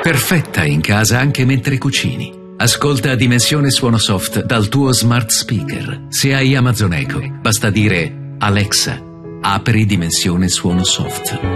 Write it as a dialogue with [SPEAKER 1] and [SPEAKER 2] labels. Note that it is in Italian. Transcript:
[SPEAKER 1] Perfetta in casa anche mentre cucini. Ascolta Dimensione Suono Soft dal tuo smart speaker. Se hai Amazon Echo, basta dire Alexa, apri Dimensione Suono Soft.